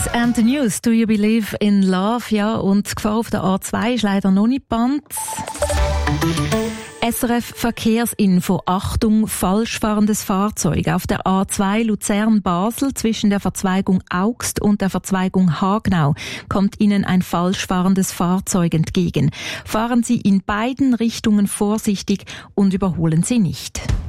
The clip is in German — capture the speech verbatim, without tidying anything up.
Kiss and the News. Do you believe in love? Ja, und die Gefahr auf der A zwei ist leider noch nicht gebannt. S R F Verkehrsinfo. Achtung, falsch fahrendes Fahrzeug. Auf der A zwei Luzern-Basel zwischen der Verzweigung Augst und der Verzweigung Hagenau kommt Ihnen ein falsch fahrendes Fahrzeug entgegen. Fahren Sie in beiden Richtungen vorsichtig und überholen Sie nicht.